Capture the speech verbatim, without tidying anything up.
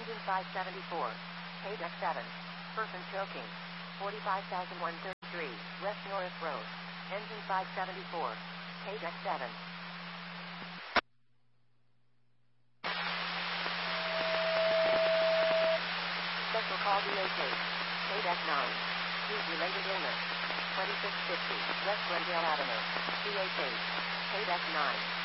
Engine five seventy-four. K deck seven. Person choking. forty-five thousand one hundred thirty-three. West Norris Road. Engine five seventy-four. K deck seven. Special call D H H. K deck nine. Heat-related illness. twenty-six fifty. West Glendale Avenue. D H H. K deck nine.